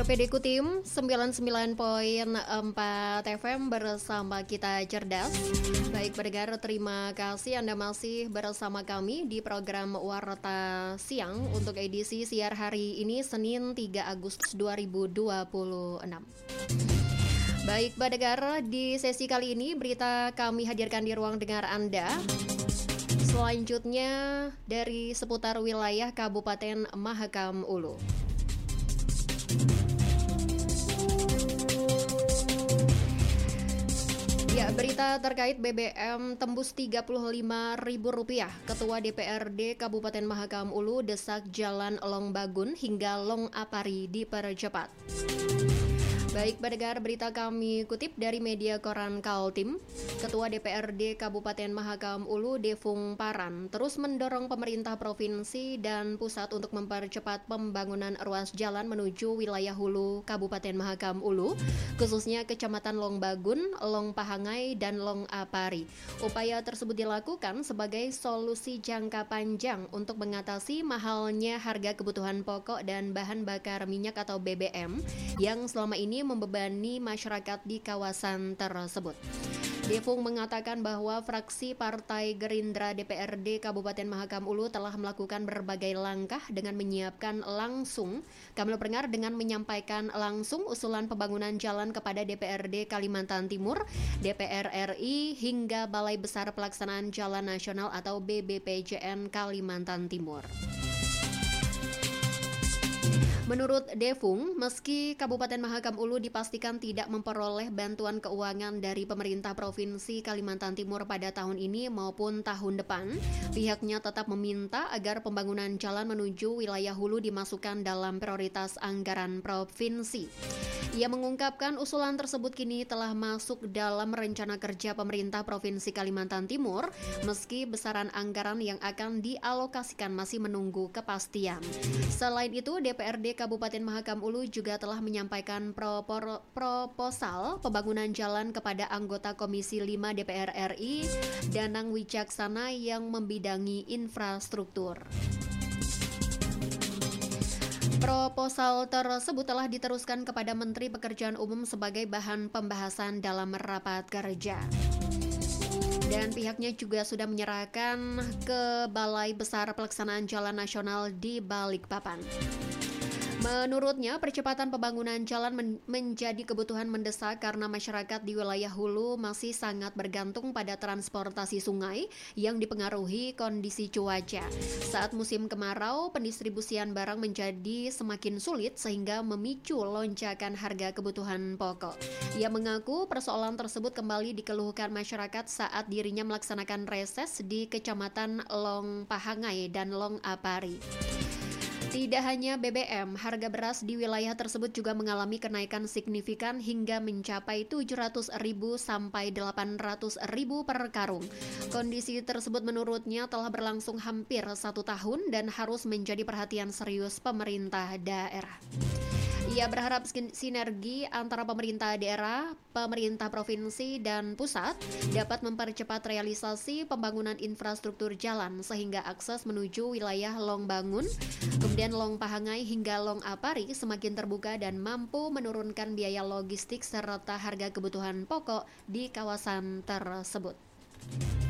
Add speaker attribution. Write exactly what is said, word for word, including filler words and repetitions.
Speaker 1: P D Kutim sembilan puluh sembilan koma empat F M bersama kita cerdas. Baik pendengar, terima kasih Anda masih bersama kami di program Warta Siang untuk edisi siar hari ini Senin tiga Agustus dua ribu dua puluh enam. Baik pendengar, di sesi kali ini berita kami hadirkan di ruang dengar Anda. Selanjutnya dari seputar wilayah Kabupaten Mahakam Ulu. Ya, berita terkait B B M tembus tiga puluh lima ribu rupiah. Ketua D P R D Kabupaten Mahakam Ulu desak jalan Long Bagun hingga Long Apari dipercepat. Baik pendengar, berita kami kutip dari media koran Kaltim. Ketua D P R D Kabupaten Mahakam Ulu Devung Paran terus mendorong pemerintah provinsi dan pusat untuk mempercepat pembangunan ruas jalan menuju wilayah hulu Kabupaten Mahakam Ulu, khususnya Kecamatan Long Bagun, Long Pahangai, dan Long Apari. Upaya tersebut dilakukan sebagai solusi jangka panjang untuk mengatasi mahalnya harga kebutuhan pokok dan bahan bakar minyak atau B B M yang selama ini membebani masyarakat di kawasan tersebut. Devung mengatakan bahwa fraksi Partai Gerindra D P R D Kabupaten Mahakam Ulu telah melakukan berbagai langkah dengan menyiapkan langsung, kami pendengar, dengan menyampaikan langsung usulan pembangunan jalan kepada D P R D Kalimantan Timur, D P R R I, hingga Balai Besar Pelaksanaan Jalan Nasional atau B B P J N Kalimantan Timur. Menurut Devung, meski Kabupaten Mahakam Ulu dipastikan tidak memperoleh bantuan keuangan dari pemerintah Provinsi Kalimantan Timur pada tahun ini maupun tahun depan, pihaknya tetap meminta agar pembangunan jalan menuju wilayah hulu dimasukkan dalam prioritas anggaran provinsi. Ia mengungkapkan usulan tersebut kini telah masuk dalam rencana kerja pemerintah Provinsi Kalimantan Timur, meski besaran anggaran yang akan dialokasikan masih menunggu kepastian. Selain itu, D P R D Kabupaten Mahakam Ulu juga telah menyampaikan propor- proposal pembangunan jalan kepada anggota Komisi lima D P R R I, Danang Wicaksana, yang membidangi infrastruktur. Proposal tersebut telah diteruskan kepada Menteri Pekerjaan Umum sebagai bahan pembahasan dalam rapat kerja. Dan pihaknya juga sudah menyerahkan ke Balai Besar Pelaksanaan Jalan Nasional di Balikpapan. Menurutnya, percepatan pembangunan jalan men- menjadi kebutuhan mendesak karena masyarakat di wilayah hulu masih sangat bergantung pada transportasi sungai yang dipengaruhi kondisi cuaca. Saat musim kemarau, pendistribusian barang menjadi semakin sulit sehingga memicu lonjakan harga kebutuhan pokok. Ia mengaku persoalan tersebut kembali dikeluhkan masyarakat saat dirinya melaksanakan reses di Kecamatan Long Pahangai dan Long Apari. Tidak hanya B B M, harga beras di wilayah tersebut juga mengalami kenaikan signifikan hingga mencapai tujuh ratus ribu sampai delapan ratus ribu per karung. Kondisi tersebut menurutnya telah berlangsung hampir satu tahun dan harus menjadi perhatian serius pemerintah daerah. Ia berharap sinergi antara pemerintah daerah, pemerintah provinsi, dan pusat dapat mempercepat realisasi pembangunan infrastruktur jalan sehingga akses menuju wilayah Long Bangun, kemudian Long Pahangai hingga Long Apari semakin terbuka dan mampu menurunkan biaya logistik serta harga kebutuhan pokok di kawasan tersebut.